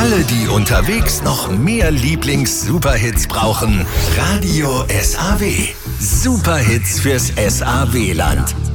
alle, die unterwegs noch mehr Lieblings-Superhits brauchen, Radio SAW. Superhits fürs SAW-Land.